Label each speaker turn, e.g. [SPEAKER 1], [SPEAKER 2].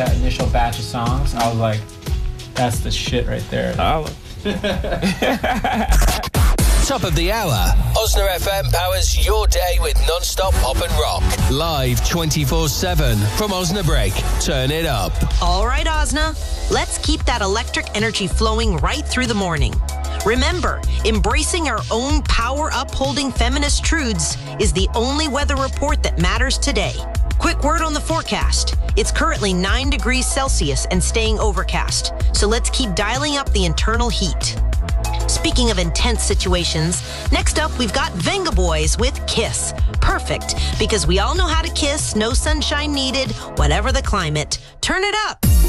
[SPEAKER 1] that initial batch of songs, I was like, that's the shit right there.
[SPEAKER 2] Top of the hour. Osna FM powers your day with non-stop pop and rock. Live 24/7 from Osnabrück. Turn it up.
[SPEAKER 3] All right, Osna. Let's keep that electric energy flowing right through the morning. Remember, embracing our own power-upholding feminist truths is the only weather report that matters today. Quick word on the forecast. It's currently 9 degrees Celsius and staying overcast. So let's keep dialing up the internal heat. Speaking of intense situations, next up we've got Venga Boys with Kiss. Perfect, because we all know how to kiss, no sunshine needed, whatever the climate. Turn it up.